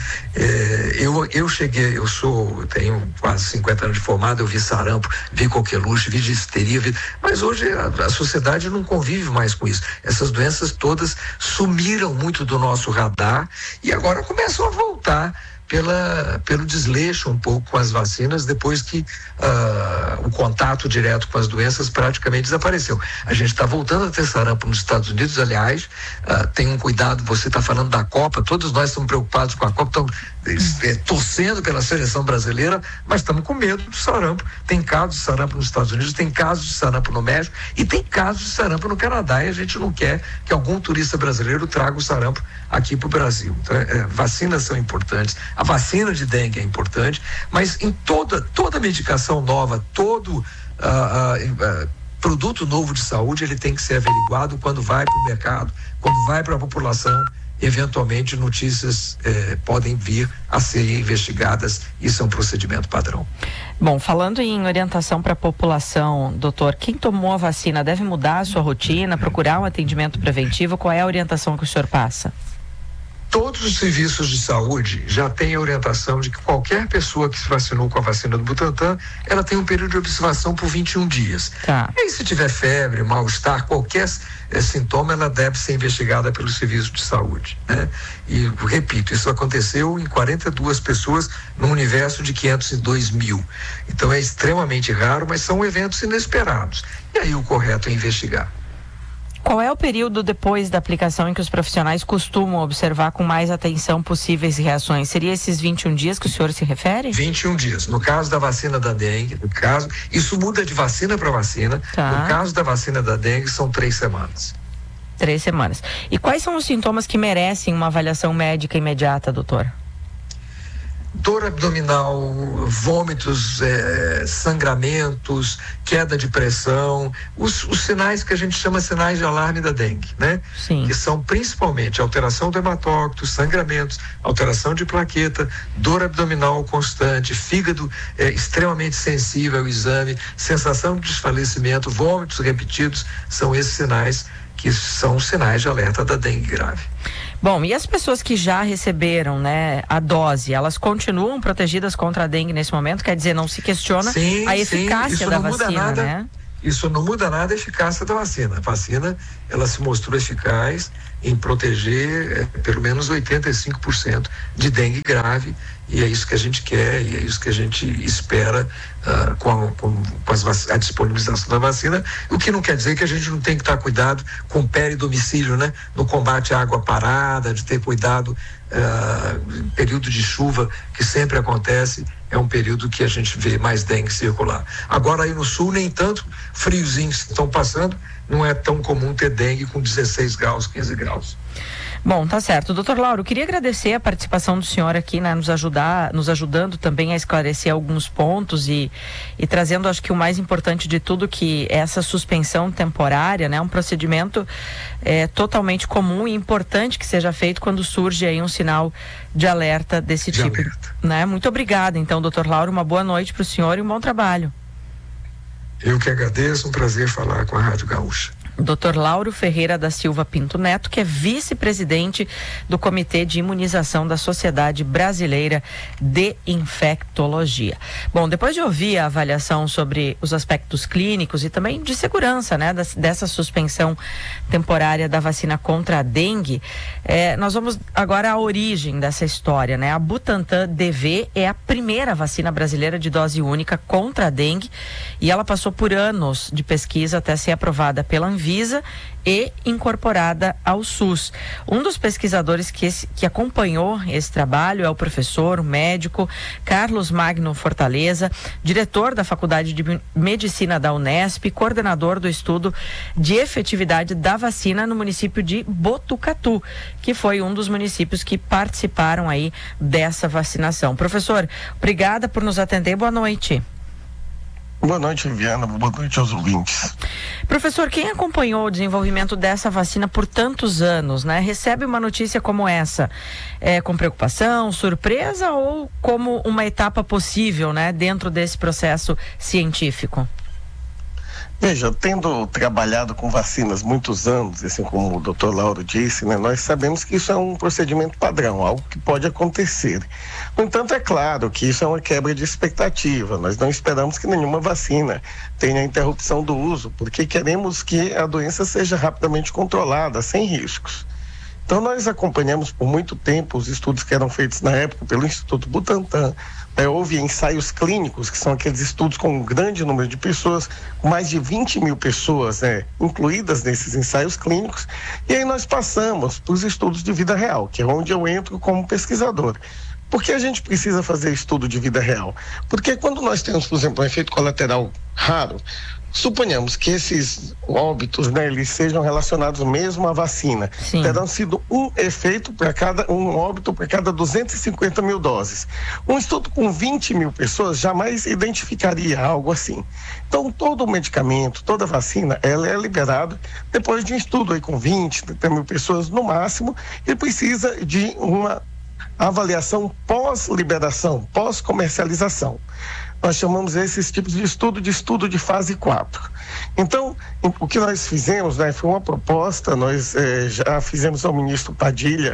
Eu tenho quase 50 anos de formado, eu vi sarampo, vi coqueluche, vi difteria, mas hoje a sociedade não convive mais com isso. Essas doenças todas sumiram muito do nosso radar e agora começam a voltar pelo desleixo um pouco com as vacinas, depois que o contato direto com as doenças praticamente desapareceu. A gente está voltando a ter sarampo nos Estados Unidos, aliás, tem um cuidado, você está falando da Copa, todos nós estamos preocupados com a Copa, estamos torcendo pela seleção brasileira, mas estamos com medo do sarampo. Tem casos de sarampo nos Estados Unidos, tem casos de sarampo no México e tem casos de sarampo no Canadá, e a gente não quer que algum turista brasileiro traga o sarampo aqui para o Brasil. Então, vacinas são importantes, a vacina de dengue é importante, mas em toda medicação nova, todo produto novo de saúde, ele tem que ser averiguado quando vai para o mercado, quando vai para a população. Eventualmente notícias podem vir a serem investigadas. Isso é um procedimento padrão. Bom, falando em orientação para a população, doutor, quem tomou a vacina deve mudar a sua rotina, procurar um atendimento preventivo? Qual é a orientação que o senhor passa? Todos os serviços de saúde já têm a orientação de que qualquer pessoa que se vacinou com a vacina do Butantan, ela tem um período de observação por 21 dias. E aí, se tiver febre, mal-estar, qualquer sintoma, ela deve ser investigada pelo serviço de saúde, né? E, repito, isso aconteceu em 42 pessoas num universo de 502 mil. Então é extremamente raro, mas são eventos inesperados. E aí o correto é investigar. Qual é o período depois da aplicação em que os profissionais costumam observar com mais atenção possíveis reações? Seria esses 21 dias que o senhor se refere? 21 dias. No caso da vacina da dengue, isso muda de vacina para vacina. No caso da vacina da dengue, são 3 semanas. 3 semanas. E quais são os sintomas que merecem uma avaliação médica imediata, doutor? Dor abdominal, vômitos, sangramentos, queda de pressão, os sinais que a gente chama sinais de alarme da dengue, né? Sim. Que são principalmente alteração do hematócrito, sangramentos, alteração de plaqueta, dor abdominal constante, fígado extremamente sensível ao exame, sensação de desfalecimento, vômitos repetidos, são esses sinais que são sinais de alerta da dengue grave. Bom, e as pessoas que já receberam, né, a dose, elas continuam protegidas contra a dengue nesse momento? Quer dizer, não se questiona a eficácia da vacina, né? Isso não muda nada a eficácia da vacina. A vacina, ela se mostrou eficaz em proteger pelo menos 85% de dengue grave, e é isso que a gente quer, e é isso que a gente espera com a disponibilização da vacina, o que não quer dizer que a gente não tem que estar cuidado com o peridomicílio, né? No combate à água parada, de ter cuidado período de chuva, que sempre acontece, é um período que a gente vê mais dengue circular. Agora aí no sul, nem tanto, friozinhos estão passando, não é tão comum ter dengue com 16 graus, 15 graus. Bom, tá certo. Doutor Lauro, queria agradecer a participação do senhor aqui, né, nos ajudando também a esclarecer alguns pontos e trazendo, acho que o mais importante de tudo, que essa suspensão temporária, né, um procedimento totalmente comum e importante que seja feito quando surge aí um sinal de alerta desse tipo. Né? Muito obrigada, então, doutor Lauro, uma boa noite para o senhor e um bom trabalho. Eu que agradeço, um prazer falar com a Rádio Gaúcha. Dr. Lauro Ferreira da Silva Pinto Neto, que é vice-presidente do Comitê de Imunização da Sociedade Brasileira de Infectologia. Bom, depois de ouvir a avaliação sobre os aspectos clínicos e também de segurança, né, dessa suspensão temporária da vacina contra a dengue, nós vamos agora à origem dessa história, né? A Butantan DV é a primeira vacina brasileira de dose única contra a dengue e ela passou por anos de pesquisa até ser aprovada pela Anvisa e incorporada ao SUS. Um dos pesquisadores que acompanhou esse trabalho é o professor, o médico Carlos Magno Fortaleza, diretor da Faculdade de Medicina da Unesp, coordenador do estudo de efetividade da vacina no município de Botucatu, que foi um dos municípios que participaram aí dessa vacinação. Professor, obrigada por nos atender, boa noite. Boa noite, Viviana. Boa noite aos ouvintes. Professor, quem acompanhou o desenvolvimento dessa vacina por tantos anos, né? Recebe uma notícia como essa com preocupação, surpresa ou como uma etapa possível, né? Dentro desse processo científico? Veja, tendo trabalhado com vacinas muitos anos, assim como o Dr. Lauro disse, né, nós sabemos que isso é um procedimento padrão, algo que pode acontecer. No entanto, é claro que isso é uma quebra de expectativa. Nós não esperamos que nenhuma vacina tenha interrupção do uso, porque queremos que a doença seja rapidamente controlada, sem riscos. Então, nós acompanhamos por muito tempo os estudos que eram feitos na época pelo Instituto Butantan. Houve ensaios clínicos, que são aqueles estudos com um grande número de pessoas, com mais de 20 mil pessoas incluídas nesses ensaios clínicos, e aí nós passamos para os estudos de vida real, que é onde eu entro como pesquisador. Por que a gente precisa fazer estudo de vida real? Porque quando nós temos, por exemplo, um efeito colateral raro, suponhamos que esses óbitos, eles sejam relacionados mesmo à vacina. Sim. Terão sido um óbito para cada 250 mil doses. Um estudo com 20 mil pessoas jamais identificaria algo assim. Então, todo medicamento, toda vacina, ela é liberada depois de um estudo aí com 20, 30 mil pessoas no máximo, e precisa de uma avaliação pós-liberação, pós-comercialização. Nós chamamos esses tipos de estudo de fase 4. Então, o que nós fizemos, foi uma proposta, nós já fizemos ao ministro Padilha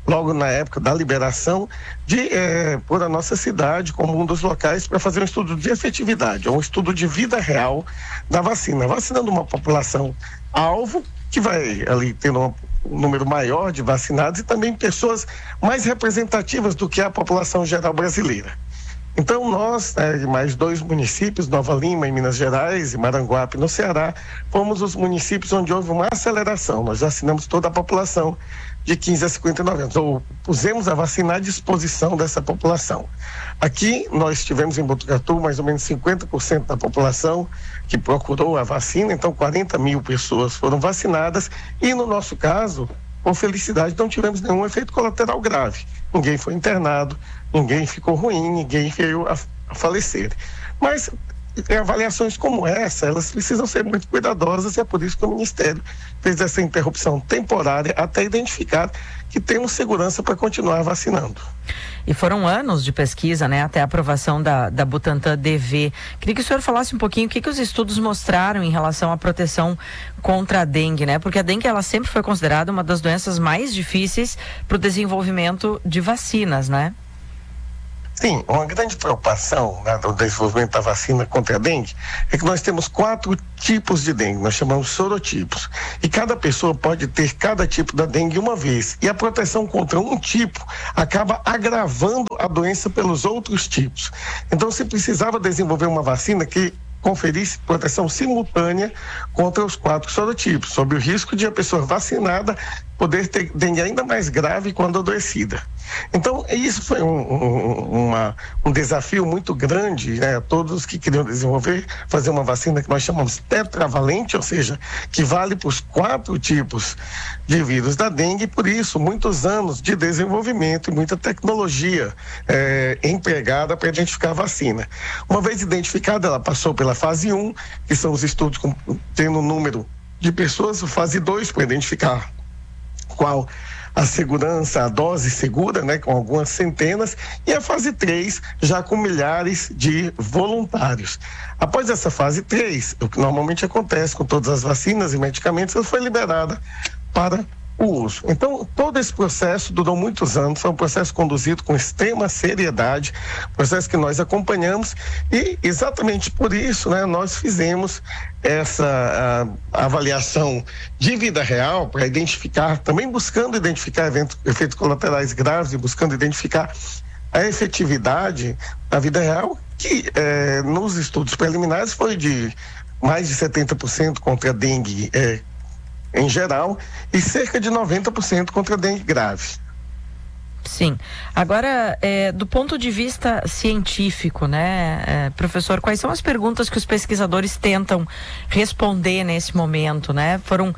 logo na época da liberação, de pôr a nossa cidade como um dos locais para fazer um estudo de efetividade, um estudo de vida real da vacina, vacinando uma população alvo, que vai ali tendo um número maior de vacinados e também pessoas mais representativas do que a população geral brasileira. Então nós, mais 2 municípios, Nova Lima em Minas Gerais e Maranguape no Ceará, fomos os municípios onde houve uma aceleração. Nós vacinamos toda a população de 15 a 59 anos, ou pusemos a vacina à disposição dessa população. Aqui nós tivemos em Botucatu mais ou menos 50% da população que procurou a vacina, então 40 mil pessoas foram vacinadas e no nosso caso, com felicidade, não tivemos nenhum efeito colateral grave. Ninguém foi internado, ninguém ficou ruim, ninguém veio a falecer. Mas avaliações como essa, elas precisam ser muito cuidadosas e é por isso que o Ministério fez essa interrupção temporária até identificar que temos segurança para continuar vacinando. E foram anos de pesquisa, né, até a aprovação da Butantan DV. Queria que o senhor falasse um pouquinho o que os estudos mostraram em relação à proteção contra a dengue, né? Porque a dengue, ela sempre foi considerada uma das doenças mais difíceis para o desenvolvimento de vacinas, né? Sim, uma grande preocupação, né, do desenvolvimento da vacina contra a dengue é que nós temos 4 tipos de dengue, nós chamamos sorotipos. E cada pessoa pode ter cada tipo da dengue uma vez. E a proteção contra um tipo acaba agravando a doença pelos outros tipos. Então se precisava desenvolver uma vacina que conferisse proteção simultânea contra os 4 sorotipos, sob o risco de a pessoa vacinada poder ter dengue ainda mais grave quando adoecida. Então, isso foi um desafio muito grande, né? Todos que queriam fazer uma vacina que nós chamamos tetravalente, ou seja, que vale para os 4 tipos de vírus da dengue, e por isso, muitos anos de desenvolvimento e muita tecnologia empregada para identificar a vacina. Uma vez identificada, ela passou pela fase 1, que são os estudos tendo um número de pessoas, fase 2 para identificar qual a segurança, a dose segura, né, com algumas centenas, e a fase 3 já com milhares de voluntários. Após essa fase 3, o que normalmente acontece com todas as vacinas e medicamentos, ela foi liberada para o uso. Então, todo esse processo durou muitos anos, foi um processo conduzido com extrema seriedade, processo que nós acompanhamos e exatamente por isso, né, nós fizemos essa avaliação de vida real para identificar, também buscando identificar efeitos colaterais graves e buscando identificar a efetividade da vida real, que nos estudos preliminares foi de mais de 70% contra a dengue em geral e cerca de 90% contra a dengue grave. Sim. Agora, do ponto de vista científico, né, professor, quais são as perguntas que os pesquisadores tentam responder nesse momento, né? Foram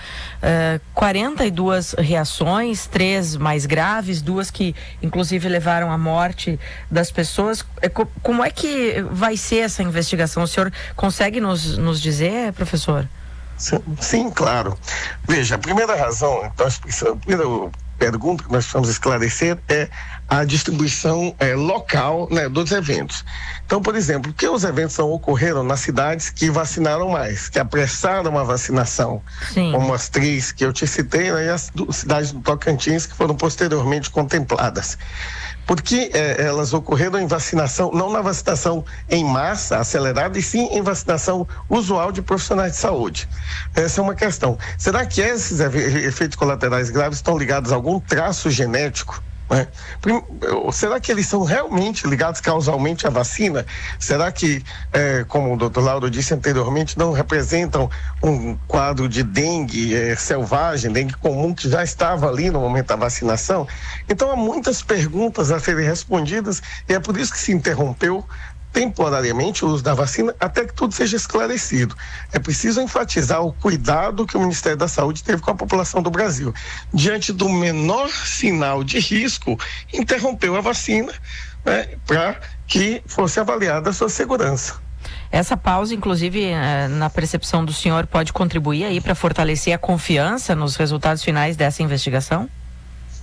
42 reações, 3 mais graves, 2 que inclusive levaram à morte das pessoas. Como é que vai ser essa investigação? O senhor consegue nos dizer, professor? Sim, claro. Veja, a primeira razão, então, a primeira pergunta que nós precisamos esclarecer é a distribuição local, né, dos eventos. Então, por exemplo, que os eventos não ocorreram nas cidades que vacinaram mais, que apressaram a vacinação, Sim. como as 3 que eu te citei, né, e as cidades do Tocantins que foram posteriormente contempladas. Porque elas ocorreram em vacinação, não na vacinação em massa, acelerada, e sim em vacinação usual de profissionais de saúde. Essa é uma questão. Será que esses efeitos colaterais graves estão ligados a algum traço genético? Né? Será que eles são realmente ligados causalmente à vacina? Será que, como o doutor Lauro disse anteriormente, não representam um quadro de dengue selvagem, dengue comum, que já estava ali no momento da vacinação? Então há muitas perguntas a serem respondidas e é por isso que se interrompeu temporariamente o uso da vacina até que tudo seja esclarecido. É preciso enfatizar o cuidado que o Ministério da Saúde teve com a população do Brasil. Diante do menor sinal de risco, interrompeu a vacina, né, para que fosse avaliada a sua segurança. Essa pausa, inclusive, na percepção do senhor, pode contribuir aí para fortalecer a confiança nos resultados finais dessa investigação?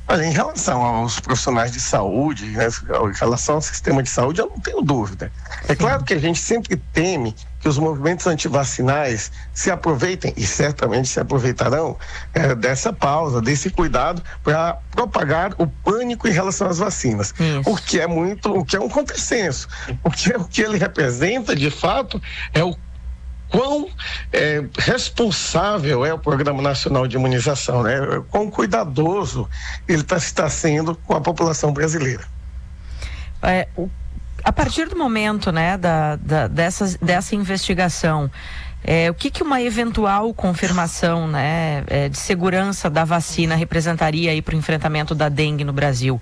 Olha, em relação aos profissionais de saúde, né, em relação ao sistema de saúde, eu não tenho dúvida. É claro que a gente sempre teme que os movimentos antivacinais se aproveitem, e certamente se aproveitarão, dessa pausa, desse cuidado para propagar o pânico em relação às vacinas. O que é um contrassenso. O que ele representa, de fato, é o quão responsável é o Programa Nacional de Imunização, né? Quão cuidadoso ele está sendo com a população brasileira. A partir do momento, né, dessa investigação, o que uma eventual confirmação, né, de segurança da vacina representaria aí para o enfrentamento da dengue no Brasil?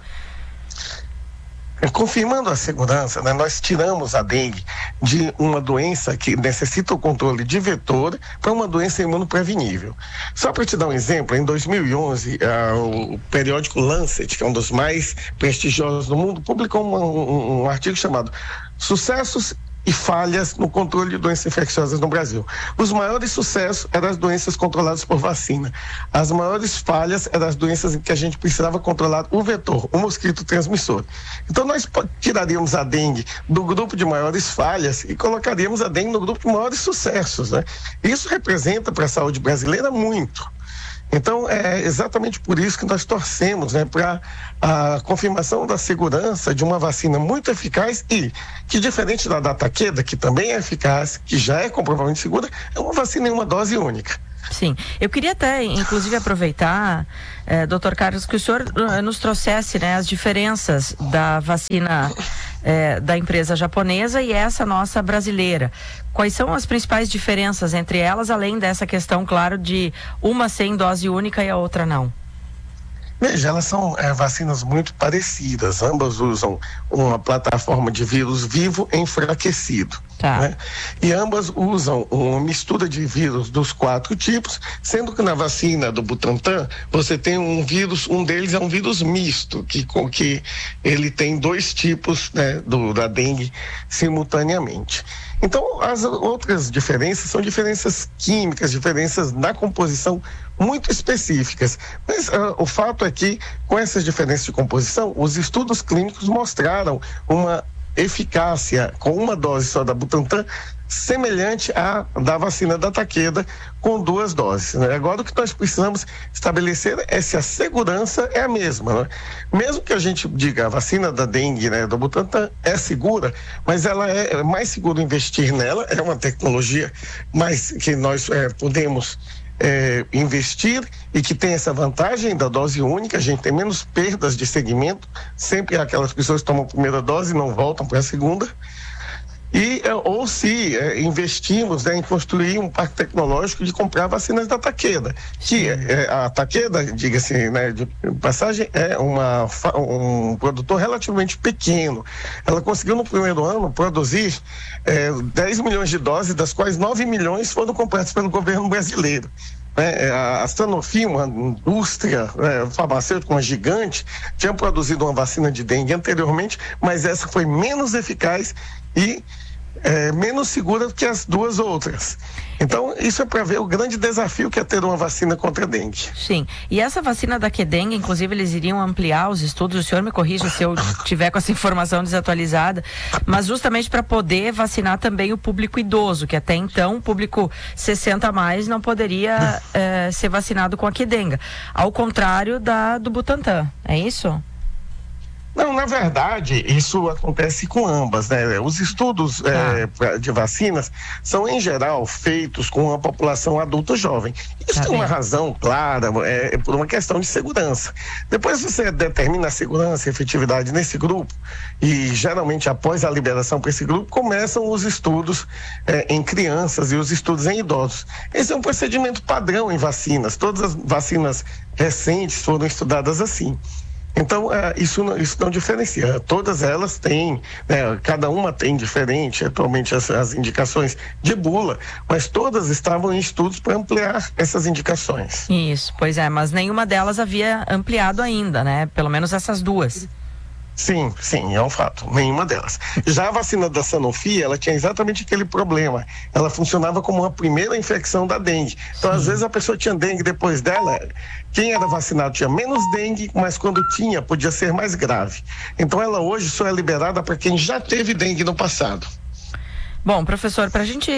Confirmando a segurança, né, nós tiramos a dengue de uma doença que necessita o controle de vetor para uma doença imunoprevenível. Só para te dar um exemplo, em 2011, o periódico Lancet, que é um dos mais prestigiosos do mundo, publicou um artigo chamado Sucessos e falhas no controle de doenças infecciosas no Brasil. Os maiores sucessos eram as doenças controladas por vacina. As maiores falhas eram as doenças em que a gente precisava controlar o vetor, o mosquito transmissor. Então nós tiraríamos a dengue do grupo de maiores falhas e colocaríamos a dengue no grupo de maiores sucessos, né? Isso representa para a saúde brasileira muito. Então, é exatamente por isso que nós torcemos, né, para a confirmação da segurança de uma vacina muito eficaz e que, diferente da Takeda, que também é eficaz, que já é comprovadamente segura, é uma vacina em uma dose única. Sim, eu queria até, inclusive, aproveitar, Dr. Carlos, que o senhor nos trouxesse, né, as diferenças da vacina da empresa japonesa e essa nossa brasileira. Quais são as principais diferenças entre elas, além dessa questão, claro, de uma ser em dose única e a outra não? Veja, elas são vacinas muito parecidas. Ambas usam uma plataforma de vírus vivo enfraquecido. Tá. Né? E ambas usam uma mistura de vírus dos 4 tipos, sendo que na vacina do Butantan você tem um vírus, um deles é um vírus misto, que ele tem 2 tipos, né, da dengue simultaneamente. Então, as outras diferenças são diferenças químicas, diferenças na composição muito específicas. Mas o fato é que, com essas diferenças de composição, os estudos clínicos mostraram uma eficácia com uma dose só da Butantan semelhante à da vacina da Takeda com 2 doses, né? Agora o que nós precisamos estabelecer é se a segurança é a mesma, né? Mesmo que a gente diga a vacina da dengue, né, do Butantan é segura, mas ela é mais seguro investir nela, é uma tecnologia mais que nós podemos investir e que tem essa vantagem da dose única, a gente tem menos perdas de segmento, sempre aquelas pessoas que tomam a primeira dose e não voltam para a segunda. Ou se investimos, né, em construir um parque tecnológico de comprar vacinas da Takeda, que a Takeda, diga-se, né, de passagem, é um produtor relativamente pequeno. Ela conseguiu no primeiro ano produzir 10 milhões de doses, das quais 9 milhões foram compradas pelo governo brasileiro. A Sanofi, uma indústria farmacêutica, uma gigante, tinha produzido uma vacina de dengue anteriormente, mas essa foi menos eficaz e menos segura que as 2 outras. Então, isso é para ver o grande desafio que é ter uma vacina contra a dengue. Sim, e essa vacina da Kedengue, inclusive, eles iriam ampliar os estudos, o senhor me corrija se eu tiver com essa informação desatualizada, mas justamente para poder vacinar também o público idoso, que até então o público 60 a mais não poderia ser vacinado com a Kedenga, ao contrário do Butantan, é isso? Não, na verdade, isso acontece com ambas, né? Os estudos de vacinas são, em geral, feitos com a população adulta jovem. Isso tem uma razão clara, por uma questão de segurança. Depois você determina a segurança e a efetividade nesse grupo, e geralmente após a liberação para esse grupo, começam os estudos em crianças e os estudos em idosos. Esse é um procedimento padrão em vacinas. Todas as vacinas recentes foram estudadas assim. Então, isso não diferencia. Todas elas têm, né, cada uma tem diferente, atualmente as indicações de bula, mas todas estavam em estudos para ampliar essas indicações. Isso, pois é, mas nenhuma delas havia ampliado ainda, né? Pelo menos essas 2. Sim, é um fato, nenhuma delas. Já a vacina da Sanofi, ela tinha exatamente aquele problema. Ela funcionava como uma primeira infecção da dengue. Então, às vezes a pessoa tinha dengue, depois dela, quem era vacinado tinha menos dengue, mas quando tinha, podia ser mais grave. Então, ela hoje só é liberada para quem já teve dengue no passado. Bom, professor, para a gente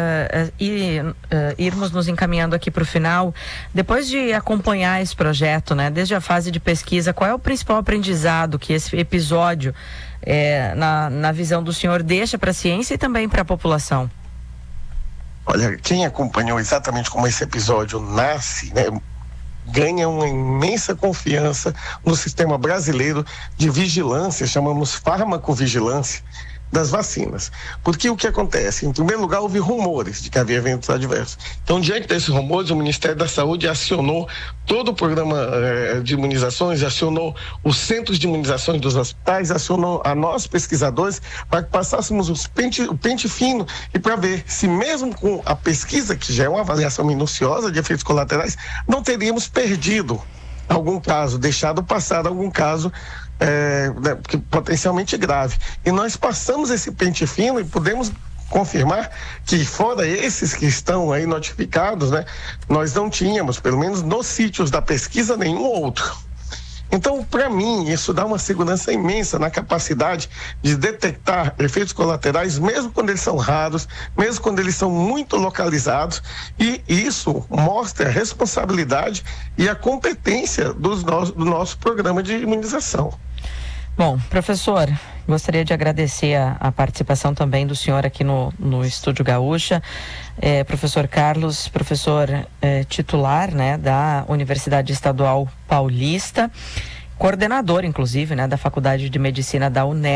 irmos nos encaminhando aqui para o final, depois de acompanhar esse projeto, né, desde a fase de pesquisa, qual é o principal aprendizado que esse episódio, na visão do senhor, deixa para a ciência e também para a população? Olha, quem acompanhou exatamente como esse episódio nasce, né, ganha uma imensa confiança no sistema brasileiro de vigilância, chamamos farmacovigilância, das vacinas. Porque o que acontece? Em primeiro lugar, houve rumores de que havia eventos adversos. Então, diante desses rumores, o Ministério da Saúde acionou todo o programa de imunizações, acionou os centros de imunizações dos hospitais, acionou a nós, pesquisadores, para que passássemos o pente fino e para ver se mesmo com a pesquisa, que já é uma avaliação minuciosa de efeitos colaterais, não teríamos perdido algum caso, deixado passar algum caso potencialmente grave. E nós passamos esse pente fino e podemos confirmar que, fora esses que estão aí notificados, né, nós não tínhamos, pelo menos nos sítios da pesquisa, nenhum outro. Então, para mim, isso dá uma segurança imensa na capacidade de detectar efeitos colaterais, mesmo quando eles são raros, mesmo quando eles são muito localizados, e isso mostra a responsabilidade e a competência do nosso programa de imunização. Bom, professor, gostaria de agradecer a participação também do senhor aqui no Estúdio Gaúcha. Professor Carlos, professor titular, né, da Universidade Estadual Paulista, coordenador, inclusive, né, da Faculdade de Medicina da UNESP.